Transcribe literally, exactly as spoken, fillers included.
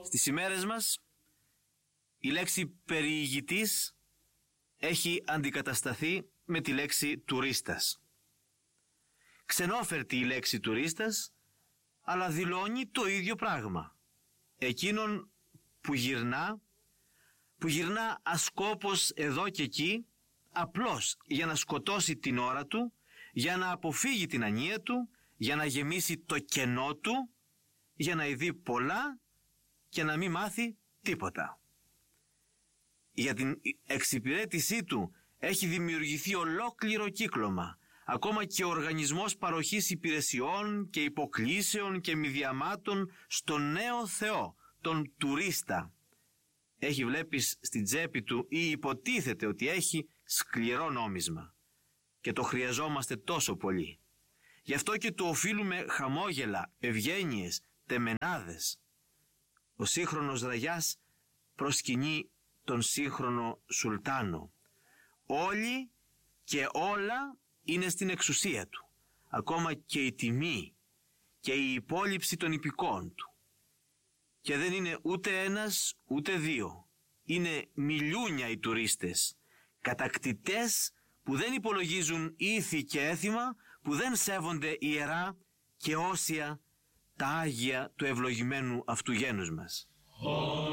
Στις ημέρες μας η λέξη περιηγητής έχει αντικατασταθεί με τη λέξη τουρίστας. Ξενόφερτη η λέξη τουρίστας, αλλά δηλώνει το ίδιο πράγμα. Εκείνον που γυρνά, που γυρνά ασκόπως εδώ και εκεί, απλώς για να σκοτώσει την ώρα του, για να αποφύγει την ανία του, για να γεμίσει το κενό του, για να ειδεί πολλά και να μην μάθει τίποτα. Για την εξυπηρέτησή του έχει δημιουργηθεί ολόκληρο κύκλωμα. Ακόμα και ο οργανισμός παροχής υπηρεσιών και υποκλήσεων και μηδιαμάτων στον νέο Θεό, τον τουρίστα. Έχει, βλέπεις, στην τσέπη του ή υποτίθεται ότι έχει σκληρό νόμισμα. Και το χρειαζόμαστε τόσο πολύ. Γι' αυτό και του οφείλουμε χαμόγελα, ευγένειες, τεμενάδες. Ο σύγχρονος Ραγιάς προσκυνεί τον σύγχρονο Σουλτάνο. Όλοι και όλα είναι στην εξουσία του. Ακόμα και η τιμή και η υπόλοιψη των υπηκόων του. Και δεν είναι ούτε ένας ούτε δύο. Είναι μιλιούνια οι τουρίστες. Κατακτητές που δεν υπολογίζουν ήθη και έθιμα, που δεν σέβονται ιερά και όσια τα άγια του ευλογημένου αυτού γένους μας.